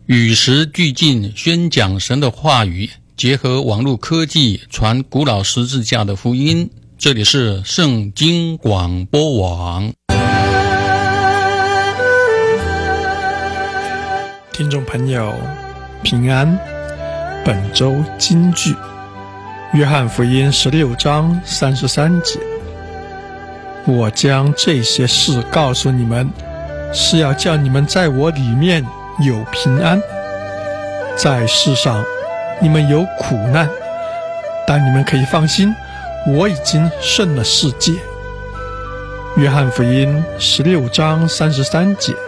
与时俱进，宣讲神的话语，结合网络科技，传古老十字架的福音。这里是圣经广播网。 听众朋友平安，本周金句约翰福音16章33节，我将这些事告诉你们，是要叫你们在我里面有平安。在世上你们有苦难，但你们可以放心，我已经胜了世界。约翰福音16章33节。